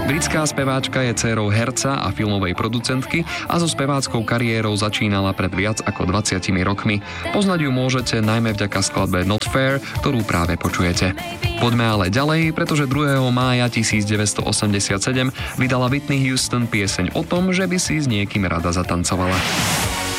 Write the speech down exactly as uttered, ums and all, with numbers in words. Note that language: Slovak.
Britská speváčka je dcérou herca a filmovej producentky a so speváckou kariérou začínala pred viac ako dvadsiatimi rokmi. Poznať ju môžete najmä vďaka skladbe Not Fair, ktorú práve počujete. Poďme ale ďalej, pretože druhého mája tisícdeväťstoosemdesiatsedem vydala Whitney Houston pieseň o tom, že by si s niekým rada zatancovala.